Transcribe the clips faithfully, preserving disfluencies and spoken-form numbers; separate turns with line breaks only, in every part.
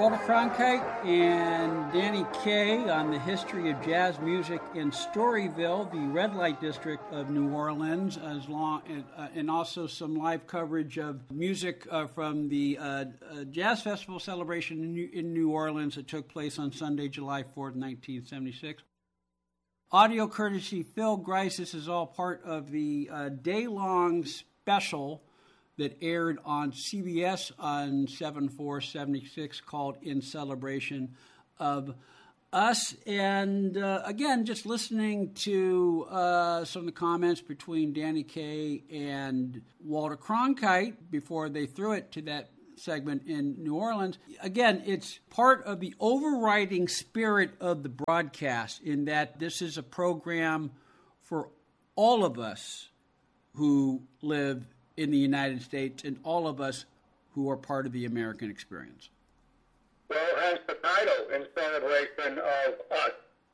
Walter Cronkite and Danny Kaye on the history of jazz music in Storyville, the red light district of New Orleans, as long and, uh, and also some live coverage of music uh, from the uh, uh, Jazz Festival celebration in New, in New Orleans that took place on Sunday, July fourth, nineteen seventy-six. Audio courtesy Phil Grice. This is all part of the uh, day-long special that aired on C B S on seven four seventy-six called In Celebration of Us. And uh, again, just listening to uh, some of the comments between Danny Kaye and Walter Cronkite before they threw it to that segment in New Orleans. Again, it's part of the overriding spirit of the broadcast in that this is a program for all of us who live in the United States and all of us who are part of the American experience.
Well, hence the title, In Celebration of Us.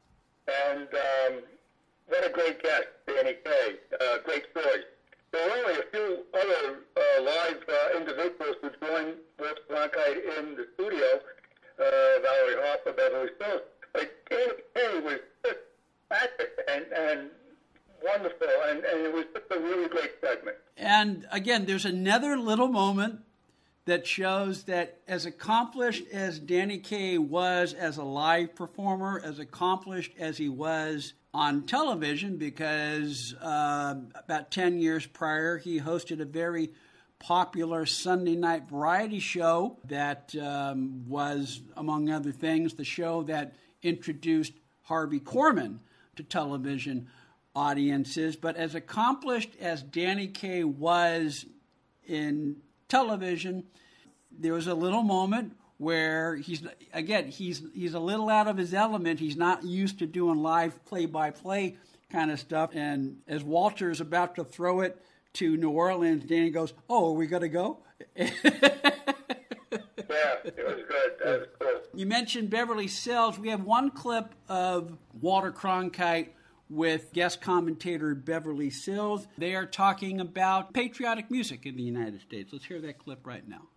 And um, what a great guest, Danny Kaye. Uh, great story. There were only a few other uh, live uh, individuals who joined Walter Cronkite in the studio, uh, Valerie Hoffa, Beverly Sills. But Danny Kaye was just magic and, and wonderful, and, and it was just a really great segment.
And again, there's another little moment that shows that as accomplished as Danny Kaye was as a live performer, as accomplished as he was on television, because uh, about ten years prior, he hosted a very popular Sunday night variety show that um, was, among other things, the show that introduced Harvey Korman to television audiences. But as accomplished as Danny Kaye was in television, there was a little moment where he's, again, he's he's a little out of his element. He's not used to doing live play-by-play kind of stuff. And as Walter is about to throw it to New Orleans, Danny goes, "Oh, are we going to go?"
Yeah, it was good. That was cool.
You mentioned Beverly Sills. We have one clip of Walter Cronkite with guest commentator Beverly Sills. They are talking about patriotic music in the United States. Let's hear that clip right now.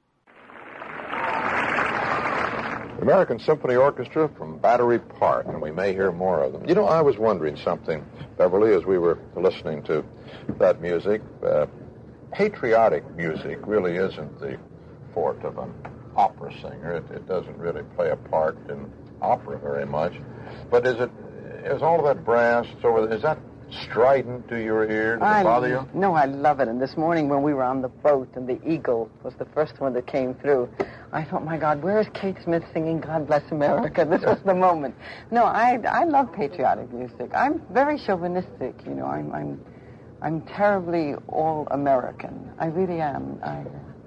The American Symphony Orchestra from Battery Park, and we may hear more of them. You know, I was wondering something, Beverly, as we were listening to that music. Uh, patriotic music really isn't the forte of an opera singer. It, it doesn't really play a part in opera very much. But is it Is all of that brass, so is that strident to your ear? Does it bother you?
No, I love it. And this morning when we were on the boat and the Eagle was the first one that came through, I thought, my God, where is Kate Smith singing God Bless America? This was the moment. No, I I love patriotic music. I'm very chauvinistic, you know. I'm I'm I'm terribly all-American. I really am. I...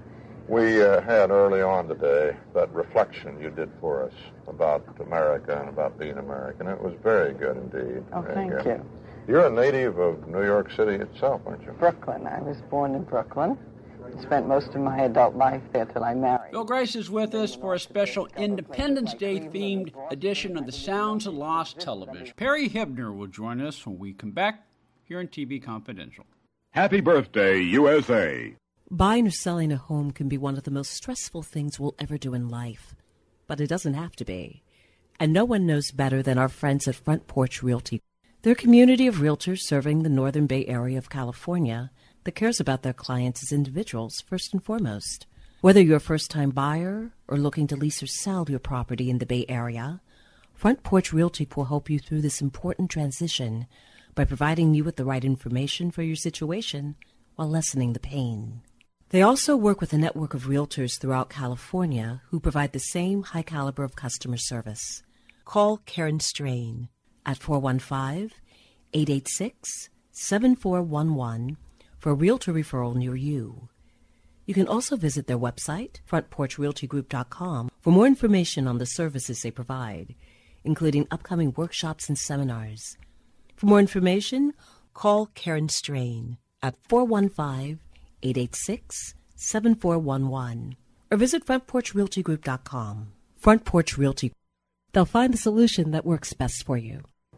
We uh, had early on today that reflection you did for us about America and about being American. It was very good indeed.
Oh,
very
thank
good.
you.
You're a native of New York City itself, aren't you?
Brooklyn. I was born in Brooklyn. Spent most of my adult life there till I married.
Phil Grice is with us for a special Independence Day themed edition of the Sounds of Lost Television. Perry Hibner will join us when we come back here on T V Confidential.
Happy birthday, U S A.
Buying or selling a home can be one of the most stressful things we'll ever do in life, but it doesn't have to be. And no one knows better than our friends at Front Porch Realty. They're a community of realtors serving the Northern Bay Area of California that cares about their clients as individuals first and foremost. Whether you're a first-time buyer or looking to lease or sell your property in the Bay Area, Front Porch Realty will help you through this important transition by providing you with the right information for your situation while lessening the pain. They also work with a network of realtors throughout California who provide the same high caliber of customer service. Call Karen Strain at four one five, eight eight six, seven four one one for a realtor referral near you. You can also visit their website, front porch realty group dot com, for more information on the services they provide, including upcoming workshops and seminars. For more information, call Karen Strain at four one five, eight eight six, seven four one one or visit front porch realty group dot com. Front Porch Realty. They'll find the solution that works best for you.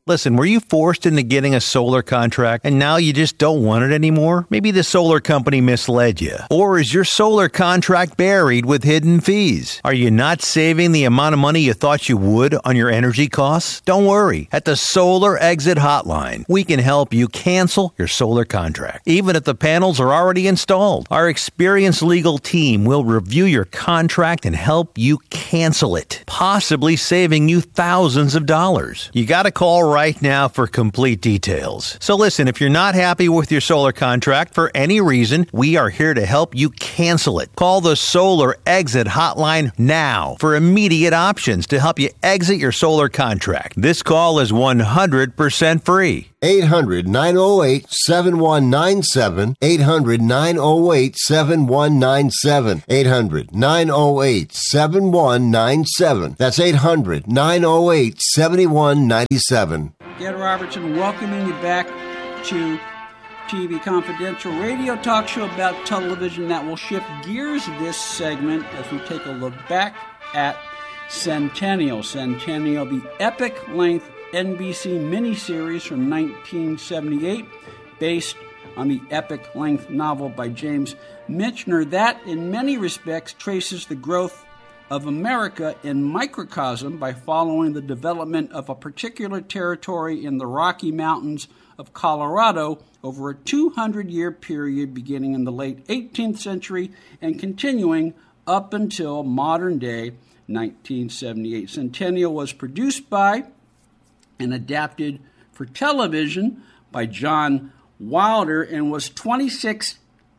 Listen, were you forced into getting a solar contract and now you just don't want it anymore? Maybe the solar company misled you. Or is your solar contract buried with hidden fees? Are you not saving the amount of money you thought you would on your energy costs? Don't worry. At the Solar Exit Hotline, we can help you cancel your solar contract, even if the panels are already installed. Our experienced legal team will review your contract and help you cancel it, possibly saving you thousands of dollars. You got to call right now for complete details. So listen, if you're not happy with your solar contract for any reason, we are here to help you cancel it. Call the Solar Exit Hotline now for immediate options to help you exit your solar contract. This call is one hundred percent free.
eight hundred, nine oh eight, seven one nine seven. eight hundred, nine oh eight, seven one nine seven. eight hundred, nine oh eight, seven one nine seven. That's eight hundred, nine oh eight, seven one nine seven.
Ed Robertson welcoming you back to T V Confidential, radio talk show about television that will shift gears this segment as we take a look back at Centennial. Centennial, the epic-length N B C miniseries from nineteen seventy-eight, based on the epic-length novel by James Michener, that in many respects traces the growth of America in microcosm by following the development of a particular territory in the Rocky Mountains of Colorado over a two hundred year period beginning in the late eighteenth century and continuing up until modern-day nineteen seventy-eight. Centennial was produced by and adapted for television by John Wilder and was twenty-six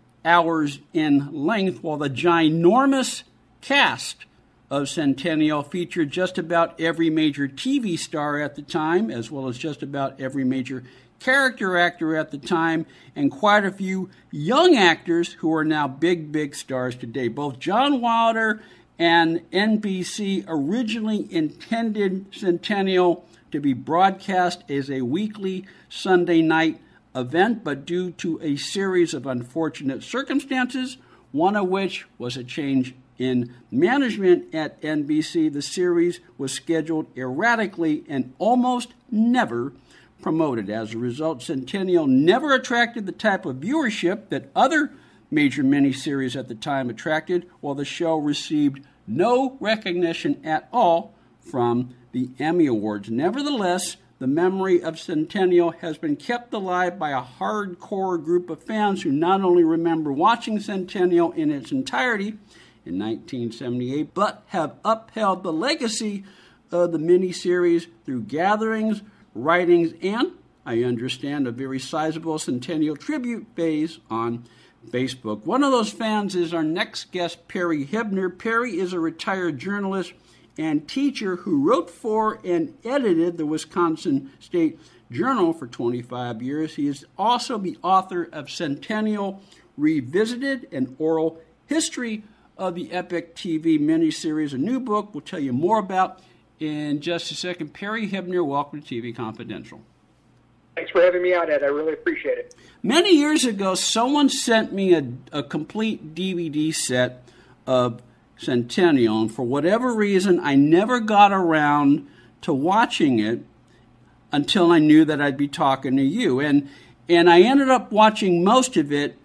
hours in length, while the ginormous cast of Centennial featured just about every major T V star at the time, as well as just about every major character actor at the time, and quite a few young actors who are now big, big stars today. Both John Wilder and N B C originally intended Centennial to be broadcast as a weekly Sunday night event, but due to a series of unfortunate circumstances, one of which was a change in management at N B C, the series was scheduled erratically and almost never promoted. As a result, Centennial never attracted the type of viewership that other major miniseries at the time attracted, while the show received no recognition at all from the Emmy Awards. Nevertheless, the memory of Centennial has been kept alive by a hardcore group of fans who not only remember watching Centennial in its entirety in nineteen seventy-eight, but have upheld the legacy of the miniseries through gatherings, writings, and, I understand, a very sizable Centennial tribute phase on Facebook. One of those fans is our next guest, Perry Hibner. Perry is a retired journalist and teacher who wrote for and edited the Wisconsin State Journal for twenty-five years. He is also the author of Centennial Revisited, an oral history of the epic T V miniseries, a new book we'll tell you more about in just a second. Perry Hibner, welcome to T V Confidential.
Thanks for having me on, Ed. I really appreciate it.
Many years ago, someone sent me a, a complete D V D set of Centennial, and for whatever reason, I never got around to watching it until I knew that I'd be talking to you. And and I ended up watching most of it,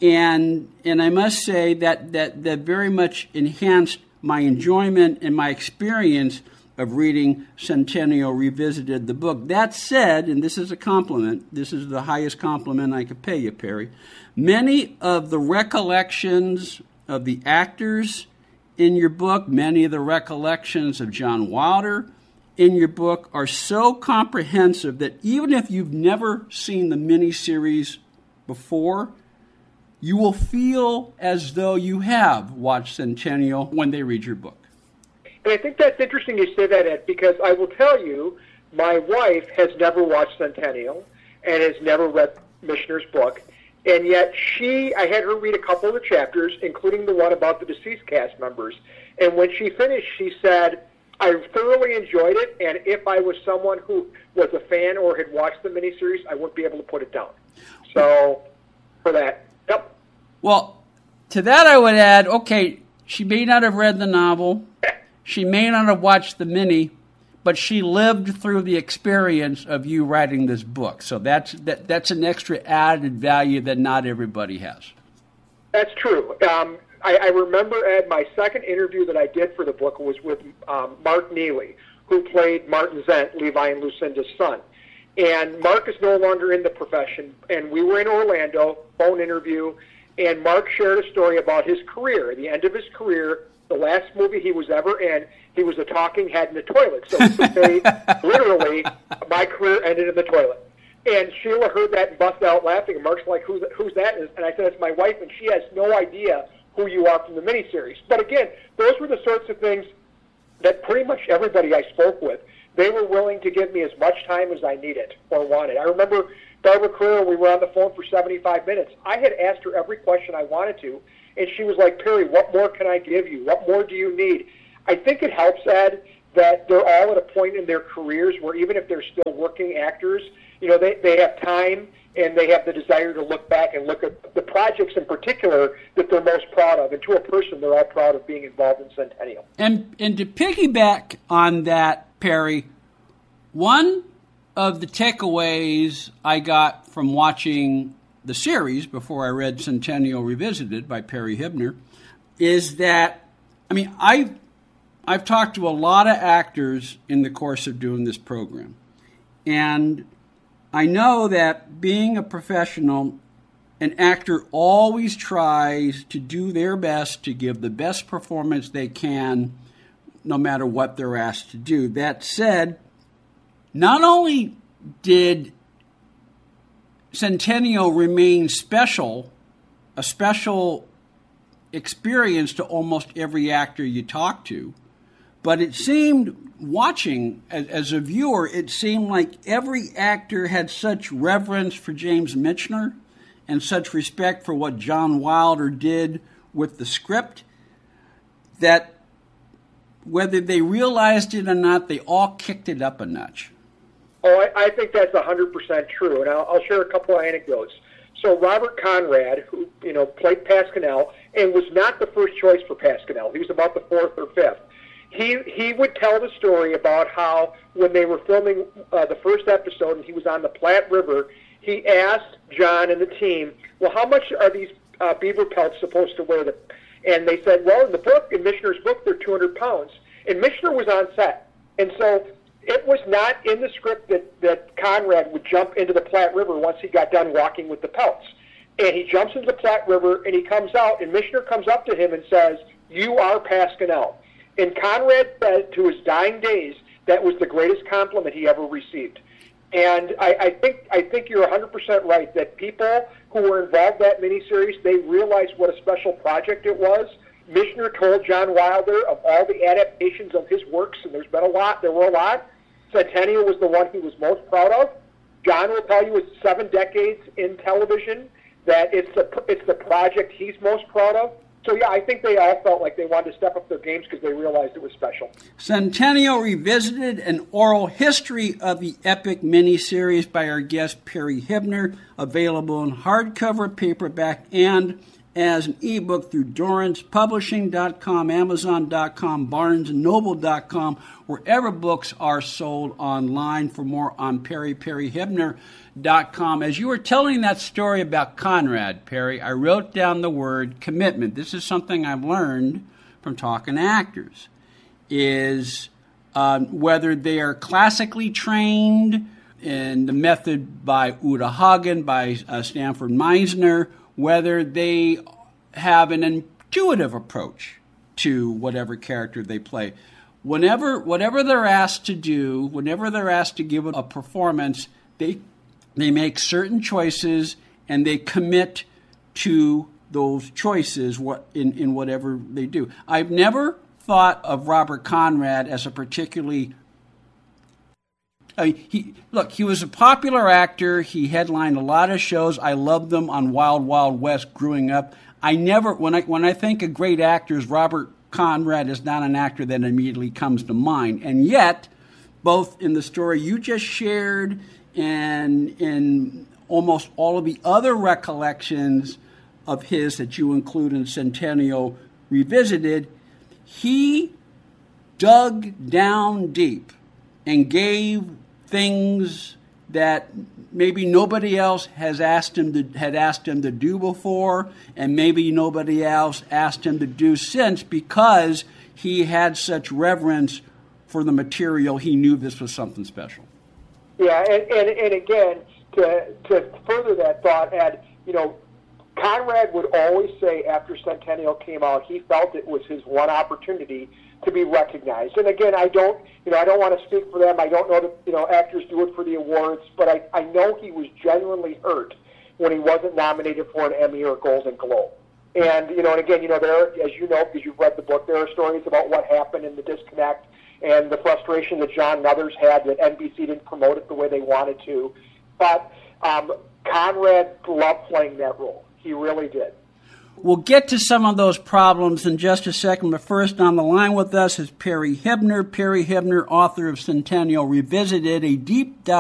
and and I must say that that, that very much enhanced my enjoyment and my experience of reading Centennial Revisited, the book. That said, and this is a compliment, this is the highest compliment I could pay you, Perry, many of the recollections of the actors in your book, many of the recollections of John Wilder in your book are so comprehensive that even if you've never seen the miniseries before, you will feel as though you have watched Centennial when they read your book.
And I think that's interesting you say that, Ed, because I will tell you, my wife has never watched Centennial and has never read Michener's book, and yet she, I had her read a couple of the chapters, including the one about the deceased cast members, and when she finished, she said, I thoroughly enjoyed it, and if I was someone who was a fan or had watched the miniseries, I wouldn't be able to put it down. So, for that, yep.
Well, to that I would add, okay, she may not have read the novel, she may not have watched the mini, but she lived through the experience of you writing this book. So that's that, that's an extra added value that not everybody has. That's
true. Um, I, I remember, Ed, my second interview that I did for the book was with um, Mark Neely, who played Martin Zent, Levi and Lucinda's son. And Mark is no longer in the profession, and we were in Orlando, phone interview, and Mark shared a story about his career. At the end of his career, the last movie he was ever in, he was a talking head in the toilet. So to say, literally, my career ended in the toilet. And Sheila heard that and busted out laughing, and Mark's like, who's, who's that? And I said, it's my wife, and she has no idea who you are from the miniseries. But again, those were the sorts of things that pretty much everybody I spoke with, they were willing to give me as much time as I needed or wanted. I remember Barbara Carrera, we were on the phone for seventy-five minutes. I had asked her every question I wanted to, and she was like, Perry, what more can I give you? What more do you need? I think it helps, Ed, that they're all at a point in their careers where even if they're still working actors, you know, they, they have time and they have the desire to look back and look at the projects in particular that they're most proud of. And to a person, they're all proud of being involved in Centennial.
And and to piggyback on that, Perry, one of the takeaways I got from watching the series before I read Centennial Revisited by Perry Hibner is that, I mean, I've, I've talked to a lot of actors in the course of doing this program. And I know that being a professional, an actor always tries to do their best to give the best performance they can, no matter what they're asked to do. That said, not only did Centennial remain special, a special experience to almost every actor you talk to, but it seemed, watching as, as a viewer, it seemed like every actor had such reverence for James Michener and such respect for what John Wilder did with the script that whether they realized it or not, they all kicked it up a notch.
Oh, I, I think that's one hundred percent true, and I'll, I'll share a couple of anecdotes. So Robert Conrad, who you know played Pasquinel, and was not the first choice for Pasquinel. He was about the fourth or fifth. He he would tell the story about how when they were filming uh, the first episode and he was on the Platte River, he asked John and the team, well, how much are these uh, beaver pelts supposed to weigh them? And they said, well, in the book, in Michener's book, they're two hundred pounds. And Michener was on set. And so it was not in the script that, that Conrad would jump into the Platte River once he got done walking with the pelts. And he jumps into the Platte River, and he comes out, and Michener comes up to him and says, you are Pasquinel. And Conrad said to his dying days that was the greatest compliment he ever received. And I, I think I think you're one hundred percent right that people who were involved in that miniseries, they realized what a special project it was. Michener told John Wilder of all the adaptations of his works, and there's been a lot, there were a lot. Centennial was the one he was most proud of. John will tell you it's seven decades in television, that it's the, it's the project he's most proud of. So, yeah, I think they all felt like they wanted to step up their games because they realized it was special.
Centennial Revisited, an oral history of the epic miniseries by our guest Perry Hibner, available in hardcover, paperback, and as an ebook through Dorrance Publishing dot com, Amazon dot com, Barnes and Noble dot com, wherever books are sold online. For more on Perry, Perry Hibner dot com. As you were telling that story about Conrad, Perry, I wrote down the word commitment. This is something I've learned from talking to actors, is um, whether they are classically trained in the method by Uta Hagen, by uh, Stanford Meisner, whether they have an intuitive approach to whatever character they play. Whenever, whatever they're asked to do, whenever they're asked to give a performance, they they make certain choices and they commit to those choices what in, in whatever they do. I've never thought of Robert Conrad as a particularly I mean, he look, he was a popular actor. He headlined a lot of shows. I loved them on Wild Wild West growing up. I never, when I when I think of great actors, Robert Conrad is not an actor that immediately comes to mind. And yet, both in the story you just shared and in almost all of the other recollections of his that you include in Centennial Revisited, he dug down deep and gave things that maybe nobody else has asked him to had asked him to do before, and maybe nobody else asked him to do since, because he had such reverence for the material. He knew this was something special.
Yeah, and, and, and again, to to further that thought, Ed, you know, Conrad would always say after Centennial came out, he felt it was his one opportunity to be recognized. And again, I don't, you know, I don't want to speak for them. I don't know that, you know, actors do it for the awards, but I, I know he was genuinely hurt when he wasn't nominated for an Emmy or a Golden Globe. And, you know, and again, you know, there, as you know, because you've read the book, there are stories about what happened in the disconnect and the frustration that John Nuthers had that N B C didn't promote it the way they wanted to. But um, Conrad loved playing that role. He really did.
We'll get to some of those problems in just a second, but first on the line with us is Perry Hibner. Perry Hibner, author of Centennial Revisited, a deep dive